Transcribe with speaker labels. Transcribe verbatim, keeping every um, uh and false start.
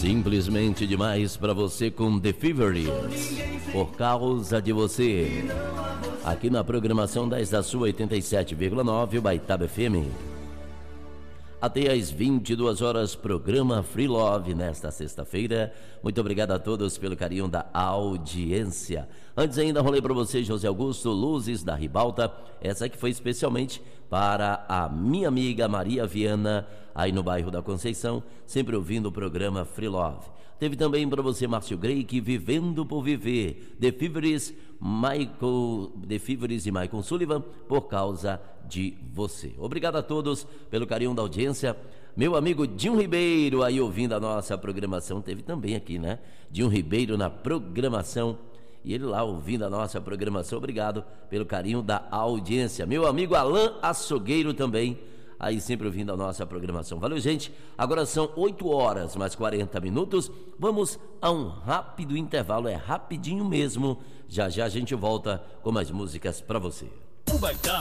Speaker 1: Simplesmente demais para você com The Feveries, Por Causa de Você, aqui na programação dez da sua oitenta e sete vírgula nove, Baitaba F M. Até às vinte e duas horas, programa Free Love nesta sexta-feira. Muito obrigado a todos pelo carinho da audiência. Antes ainda, rolei para você, José Augusto, Luzes da Ribalta. Essa aqui foi especialmente para a minha amiga Maria Viana, aí no bairro da Conceição, sempre ouvindo o programa Free Love. Teve também para você, Márcio Greik, Vivendo por Viver, The Feveries, Michael, The Feveries e Michael Sullivan, Por Causa de Você. Obrigado a todos pelo carinho da audiência. Meu amigo Dinho Ribeiro aí ouvindo a nossa programação, teve também aqui, né? Dinho Ribeiro na programação, e ele lá ouvindo a nossa programação. Obrigado pelo carinho da audiência. Meu amigo Alain Açougueiro também, aí sempre ouvindo a nossa programação. Valeu, gente. Agora são oito horas mais quarenta minutos. Vamos a um rápido intervalo, é rapidinho mesmo. Já já a gente volta com mais músicas para você.